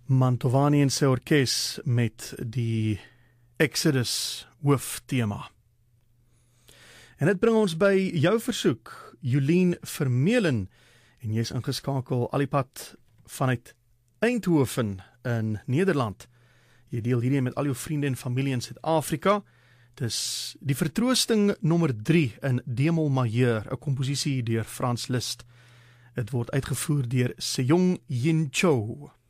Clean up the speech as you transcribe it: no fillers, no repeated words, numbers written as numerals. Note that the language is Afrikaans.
Mantovani en sy orkes met die Exodus hoofthema. En dit bring ons by jou versoek, Jolien Vermeulen, en jy is ingeskakel al die pad vanuit Eindhoven in Nederland. Jy deel hierdie met al jou vriende en familie in Suid-Afrika. Dis die vertroosting nommer 3 in D-mol majeur, 'n komposisie deur Frans Liszt. Dit word uitgevoer deur Sejong Yin Cho.